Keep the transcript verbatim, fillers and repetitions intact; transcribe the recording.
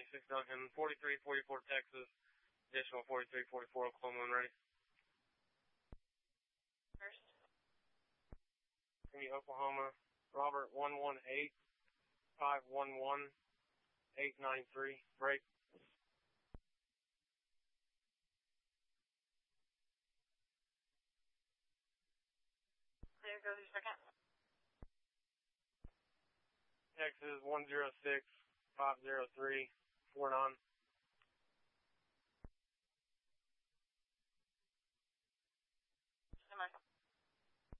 twenty-six Duncan, forty-three forty-four Texas, additional forty-three forty-four Oklahoma and ready. First. From you, Oklahoma, Robert one one eight, five one one, eight nine three, break. Clear, go to second. Texas one zero six, five zero three, four nine.